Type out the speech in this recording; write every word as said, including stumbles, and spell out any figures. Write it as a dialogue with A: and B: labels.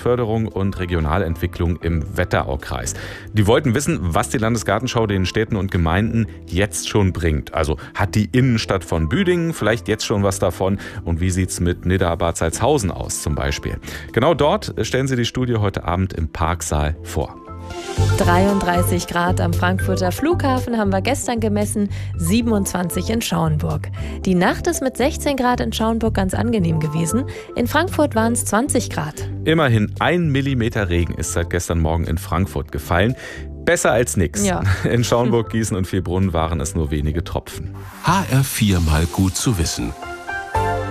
A: Landschaftsförderung und Regionalentwicklung im Wetteraukreis. Die wollten wissen, was die Landesgartenschau den Städten und Gemeinden jetzt schon bringt. Also hat die Innenstadt von Büdingen vielleicht jetzt schon was davon? Und wie sieht es mit Nidda-Bad Salzhausen aus zum Beispiel? Genau dort stellen sie die Studie heute Abend im Parksaal vor.
B: dreiunddreißig Grad am Frankfurter Flughafen haben wir gestern gemessen, siebenundzwanzig in Schauenburg. Die Nacht ist mit sechzehn Grad in Schauenburg ganz angenehm gewesen. In Frankfurt waren es zwanzig Grad.
A: Immerhin ein Millimeter Regen ist seit gestern Morgen in Frankfurt gefallen. Besser als nix.
B: Ja.
A: In Schauenburg, Gießen und Vierbrunn waren es nur wenige Tropfen.
C: H R vier mal gut zu wissen.